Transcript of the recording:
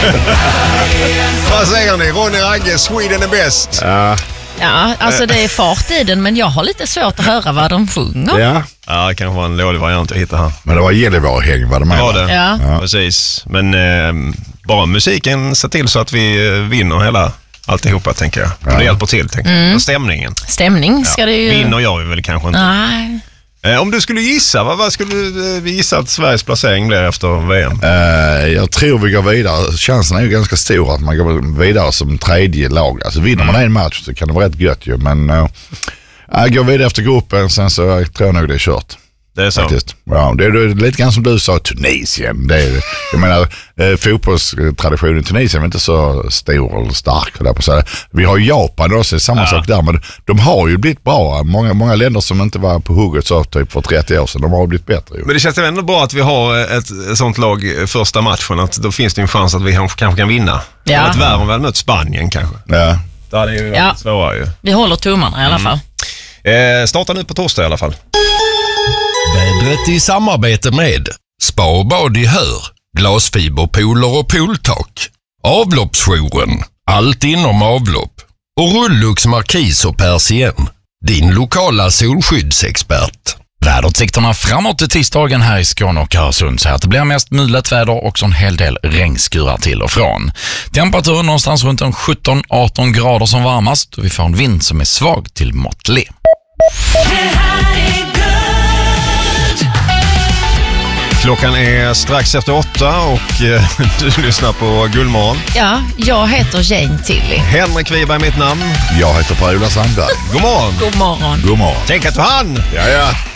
Vad säger ni? Ronny Ragge, Sweden är bäst. Ja, alltså det är fart i den, men jag har lite svårt att höra vad de sjunger. Ja, det kanske var en lådig variant att hitta här. Men det var Gällivare-häng, var det med? Ja, det. Ja. Precis. Men bara musiken ser till så att vi vinner hela alltihopa, tänker jag. Ja. Det hjälper till, tänker jag. Och stämningen. Stämning ska det ju... Vinner jag väl kanske inte. Nej. Om du skulle gissa, vad skulle vi gissa att Sveriges placering blir efter VM? Jag tror vi går vidare. Chansen är ju ganska stor att man går vidare som tredje lag. Alltså vinner man en match så kan det vara rätt gött ju. Men går vidare efter gruppen, sen så tror jag nog det är kört. Det är så. Faktiskt. Ja, det är lite grann som du sa, Tunisien. Jag menar, fotbollstraditionen i Tunisien är inte så stor eller stark. Vi har Japan också, samma sak där. Men de har ju blivit bra. Många länder som inte var på hugget så typ för 30 år sedan, de har blivit bättre. Ju. Men det känns ändå bra att vi har ett sånt lag första matchen. Att då finns det en chans att vi kanske kan vinna. Ja. Att världen väl mött Spanien kanske. Ja. Det är ju svårare ju. Vi håller tummarna i alla fall. Starta nu på torsdag i alla fall. Vädret i samarbete med Spa och bad i Hör, glasfiberpooler och pooltak, Avloppsjouren, allt inom avlopp och Rullux Markis och Persien, din lokala solskyddsexpert. Väderutsikterna framåt till tisdagen här i Skåne och Öresund så att det blir mest mulet väder och en hel del regnskurar till och från. Temperaturen någonstans runt 17-18 grader som varmast och vi får en vind som är svag till måttlig. Klockan är strax efter 8 och du lyssnar på Guldmorgon. Ja, jag heter Jane Tilly. Henrik Wiberg är mitt namn. Jag heter Per-Ola Sandberg. God morgon. God morgon. God morgon. Tänk att du hann. Ja.